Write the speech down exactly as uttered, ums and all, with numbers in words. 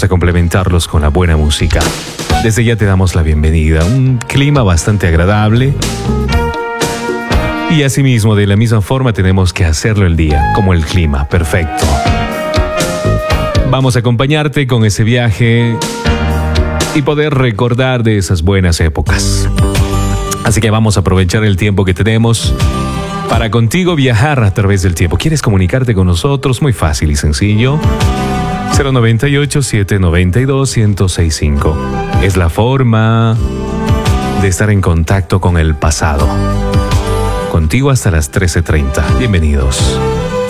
a complementarlos con la buena música. Desde ya te damos la bienvenida. Un clima bastante agradable. Y asimismo, de la misma forma, tenemos que hacerlo el día, como el clima, perfecto. Vamos a acompañarte con ese viaje y poder recordar de esas buenas épocas. Así que vamos a aprovechar el tiempo que tenemos para contigo viajar a través del tiempo. ¿Quieres comunicarte con nosotros? Muy fácil y sencillo. cero noventa y ocho, siete noventa y dos, ciento sesenta y cinco. Es la forma de estar en contacto con el pasado. Contigo hasta las trece treinta. Bienvenidos.